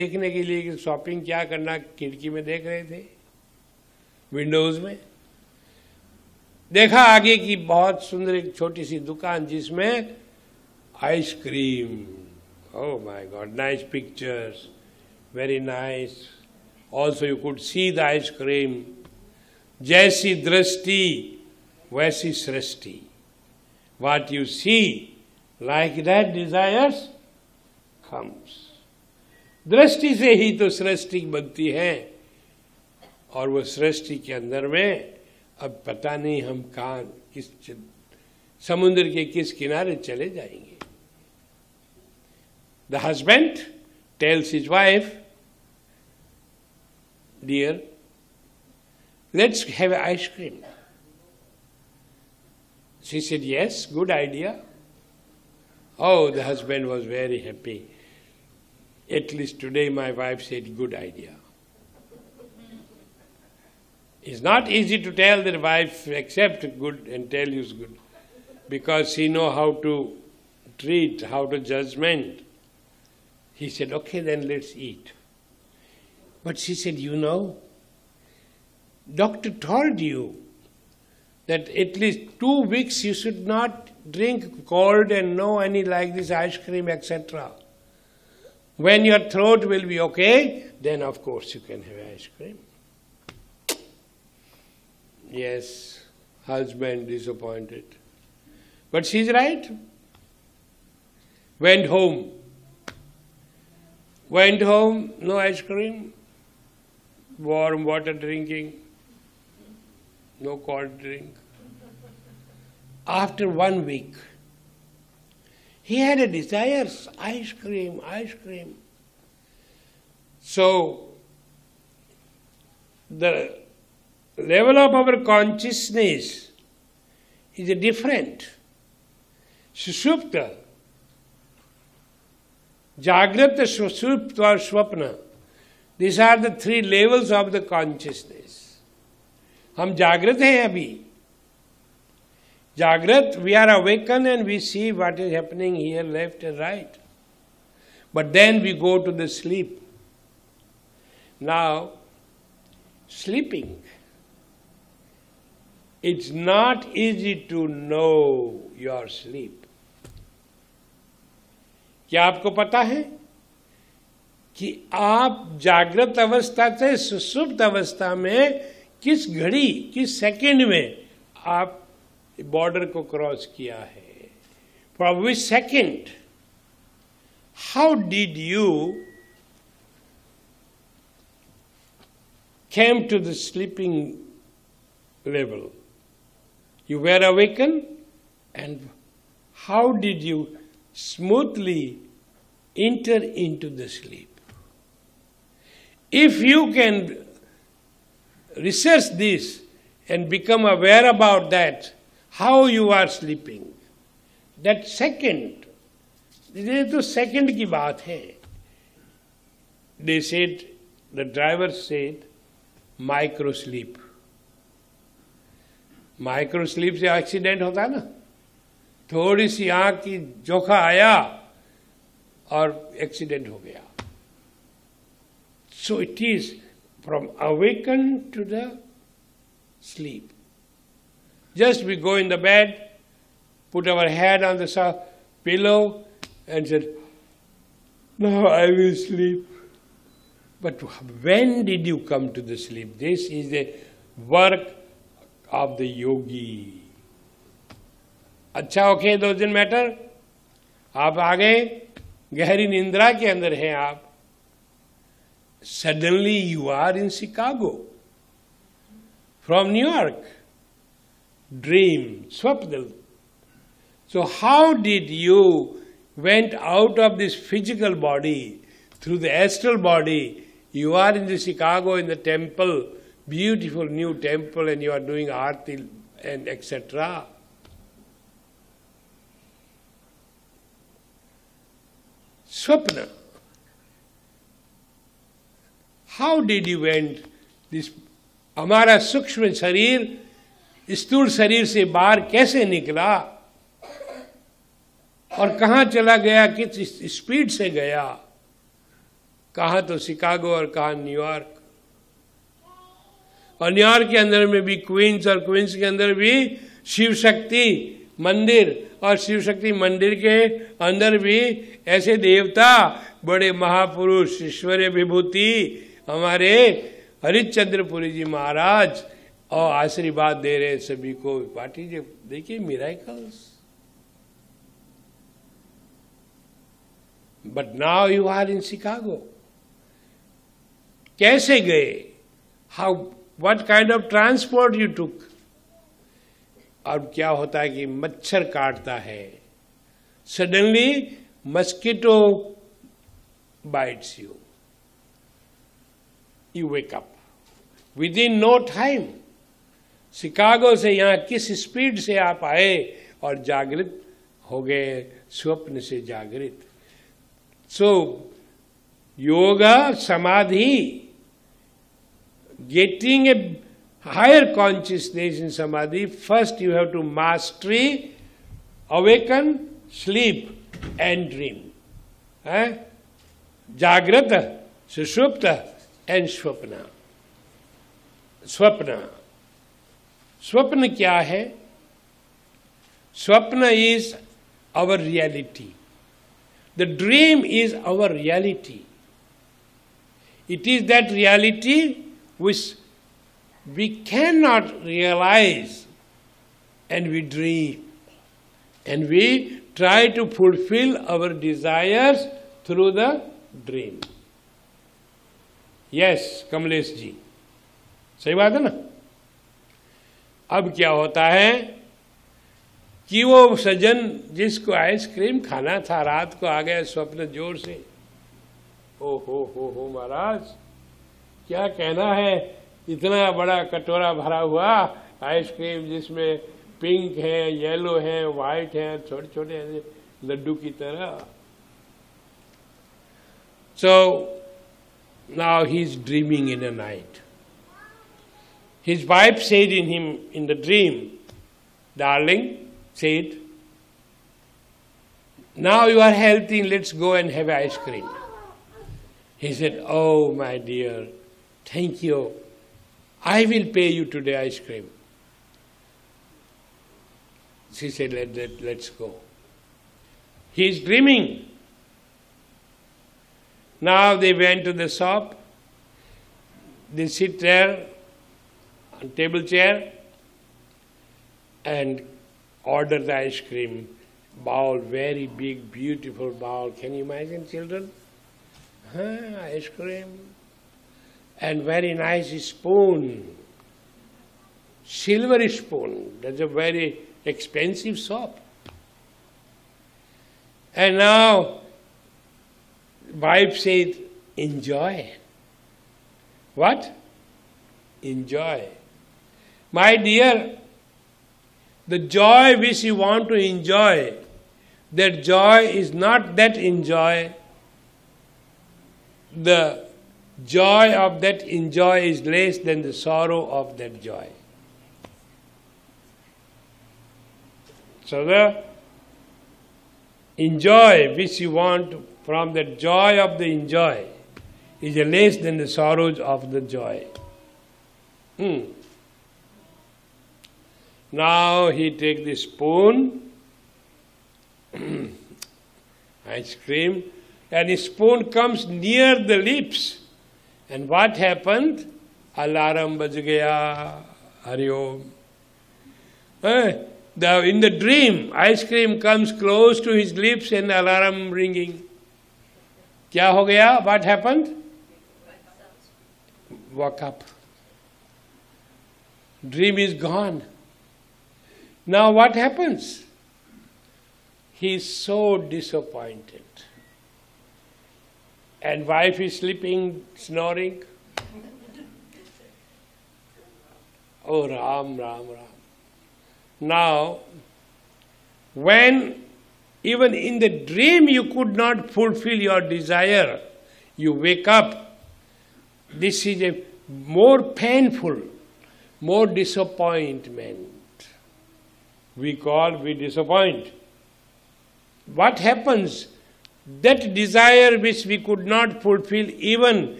देखने के लिए कि शॉपिंग क्या करना, खिड़की में देख रहे थे, विंडोज में देखा आगे की बहुत सुंदर एक छोटी सी दुकान जिसमें ice cream. Oh my God, nice pictures, very nice. Also you could see the ice cream. जैसी दृष्टि वैसी सृष्टि. What you see, like that desires comes. दृष्टि से ही तो सृष्टि बनती है, और वो सृष्टि के अंदर में अब पता नहीं हम कहाँ किस समुद्र के किस किनारे चले जाएंगे. The husband tells his wife, "Dear, let's have ice cream." She said, "Yes, good idea." Oh, the husband was very happy. At least today my wife said, "Good idea." It's not easy to tell their wife accept good and tell you is good, because she know how to treat, how to judgment. He said, "Okay, then let's eat." But she said, "You know, doctor told you that at least 2 weeks you should not drink cold and no any like this ice cream, etc. When your throat will be okay, then of course you can have ice cream." Yes, husband disappointed. But she's right. Went home, no ice cream, warm water drinking, no cold drink. After 1 week, he had a desire, ice cream. So, the level of our consciousness is different. Sushupta, Jagrata, Sushupta or Swapna. These are the 3 levels of the consciousness. हम जागृत हैं अभी. जागृत, we are awakened and we see what is happening here, left and right. But then we go to the sleep. Now, sleeping. It's not easy to know your sleep. क्या आपको पता है कि आप जागृत अवस्था से सुषुप्त अवस्था में किस घड़ी, किस सेकंड में आप बॉर्डर को क्रॉस किया है? From which second? How did you came to the sleeping level? You were awakened, and how did you smoothly enter into the sleep? If you can research this and become aware about that, how you are sleeping, that second, ये तो second की बात है. They said, the driver said, micro sleep. Micro sleep से accident होता है ना, थोड़ी सी आंख की जोखा आया और एक्सीडेंट हो गया. So it is from awaken to the sleep. Just we go in the bed, put our head on the pillow and said, "Now I will sleep." But when did you come to the sleep? This is the work of the yogi. अच्छा, okay, doesn't matter. आप आ गए, गहरी निंद्रा के अंदर हैं आप. Suddenly you are in Chicago. From New York. Dream, swapna. So how did you went out of this physical body through the astral body? You are in the Chicago, in the temple, beautiful new temple, and you are doing aarti and etc. Swapna. How did you went this? हमारा सूक्ष्म शरीर स्थूल शरीर से बाहर कैसे निकला और कहाँ चला गया, किस स्पीड से गया? कहाँ तो शिकागो और कहाँ न्यूयॉर्क। और न्यूयॉर्क के अंदर में भी क्वींस, और क्वींस के अंदर भी शिव शक्ति मंदिर, और शिव शक्ति मंदिर के अंदर भी ऐसे देवता, बड़े महापुरुष, ईश्वरीय विभूति हमारे हरिश्चंद्रपुरी जी महाराज, और आशीर्वाद दे रहे सभी को। पार्टी जी देखिए miracles. But now you are in Chicago. कैसे गए? How, what kind of transport you took? अब क्या होता है कि मच्छर काटता है, suddenly mosquito bytes you, you wake up with in no time. Chicago से यहां किस स्पीड से आप आए और जागृत हो गए, स्वप्न से जागृत। सो योगा, समाधि, getting a higher consciousness in samadhi, first you have to mastery, awaken, sleep and dream. Jagrata, sushupta and swapna. Swapna. Swapna क्या है? Swapna is our reality. The dream is our reality. It is that reality which we cannot realize, and we dream, and we try to fulfill our desires through the dream. Yes, Kamlesh ji, सही बात है ना? अब क्या होता है कि वो सज्जन जिसको आइसक्रीम खाना था, रात को आ गया स्वप्न जोर से। ओ हो महाराज, क्या कहना है, इतना बड़ा कटोरा भरा हुआ आइसक्रीम जिसमें पिंक है, येलो है, व्हाइट है, छोटे छोटे लड्डू की तरह। So now he is dreaming in a night. His wife said in him in the dream, darling, said, now you are healthy, let's go and have ice cream. He said, oh my dear, thank you, I will pay you today ice cream. She said, let's go. He is dreaming. Now they went to the shop, they sit there on table chair and order the ice cream bowl, very big, beautiful bowl. Can you imagine, children? Ice cream. And very nice spoon, silver spoon. That's a very expensive shop. And now, wife said, enjoy. What? Enjoy. My dear, the joy which you want to enjoy, that joy is not that enjoy. The joy of that enjoy is less than the sorrow of that joy. So the enjoy which you want from the joy of the enjoy is less than the sorrows of the joy. Now he takes the spoon, ice cream, and the spoon comes near the lips. And what happened? Alarm baj gaya, Hari Om. In the dream, ice cream comes close to his lips and alarm ringing. Kya ho gaya? What happened? Woke up. Dream is gone. Now what happens? He is so disappointed. And wife is sleeping, snoring. Oh Ram, Ram, Ram. Now, when even in the dream you could not fulfill your desire, you wake up, this is a more painful, more disappointment. We disappoint. What happens? that desire which we could not fulfill even